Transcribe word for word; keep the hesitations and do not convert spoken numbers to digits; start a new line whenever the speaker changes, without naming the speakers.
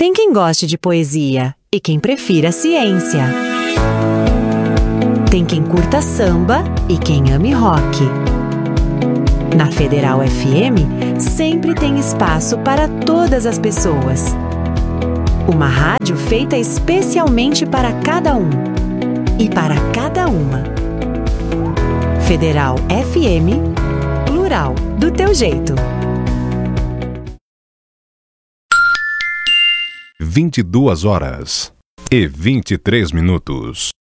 Tem quem goste de poesia e quem prefira ciência. Tem quem curta samba e quem ame rock. Na Federal F M, sempre tem espaço para todas as pessoas. Uma rádio feita especialmente para cada um e para cada uma. Federal F M, plural, do teu jeito.
vinte e duas horas e vinte e três minutos.